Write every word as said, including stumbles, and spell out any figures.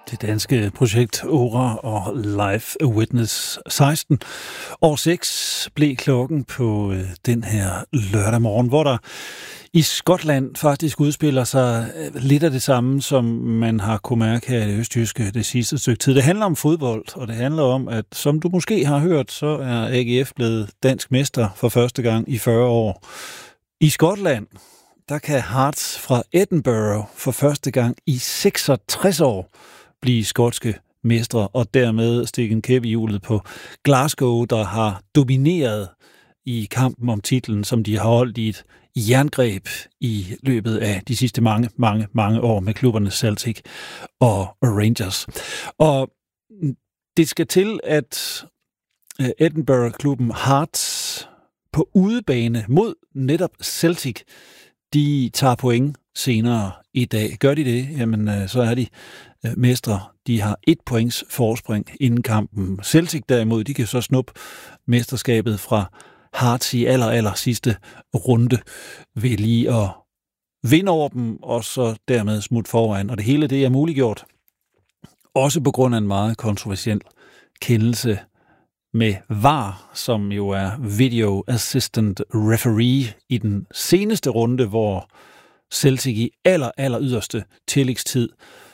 Det danske projekt Ora og Live Witness seksten år seks blev klokken på øh, den her lørdag morgen, hvor der i Skotland faktisk udspiller sig lidt af det samme, som man har kunne mærke her i det østjyske det sidste stykke tid. Det handler om fodbold, og det handler om, at som du måske har hørt, så er A G F blevet dansk mester for første gang i fyrre år. I Skotland, der kan Hearts fra Edinburgh for første gang i seksogtres år blive skotske mestre, og dermed stikke en kæp i hjulet på Glasgow, der har domineret i kampen om titlen, som de har holdt i et jerngreb i løbet af de sidste mange, mange, mange år med klubberne Celtic og Rangers. Og det skal til, at Edinburgh-klubben Hearts på udebane mod netop Celtic, de tager point senere i dag. Gør de det, jamen så er de mestre. De har et points forspring inden kampen. Celtic derimod, de kan så snuppe mesterskabet fra Hearts i aller, aller sidste runde ved lige at vinde over dem, og så dermed smutte foran. Og det hele det er muliggjort, også på grund af en meget kontroversiel kendelse med V A R, som jo er Video Assistant Referee i den seneste runde, hvor Celtic i aller, aller yderste tillægstid